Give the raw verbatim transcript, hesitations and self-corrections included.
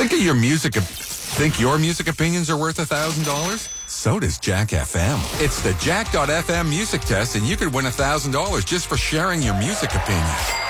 Think of your music... Think your music opinions are worth one thousand dollars? So does Jack F M. It's the Jack dot F M music test, and you could win one thousand dollars just for sharing your music opinions.